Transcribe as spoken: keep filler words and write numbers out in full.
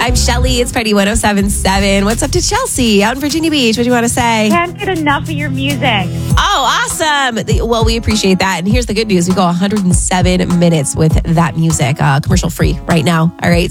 I'm Shelly. It's Party one oh seven point seven. What's up to Chelsea out in Virginia Beach? What do you want to say? Can't get enough of your music. Oh, awesome. Well, we appreciate that. And here's the good news. We go one hundred seven minutes with that music, uh, commercial free right now. All right.